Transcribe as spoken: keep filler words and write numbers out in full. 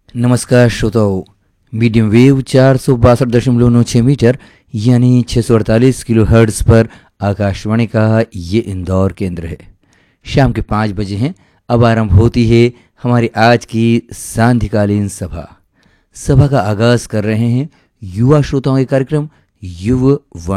नमस्कार श्रोताओं, medium wave चार सौ बासठ दशमलव नौ छः मीटर यानी छः सौ अड़तालीस किलो हर्ट्स पर आकाशवाणी का ये इंदौर केंद्र है। शाम के पाँच बजे हैं। अब आरंभ होती है हमारी आज की सांध्यकालीन सभा। सभा का आगाज कर रहे हैं युवा श्रोताओं के कार्यक्रम युव वाणी।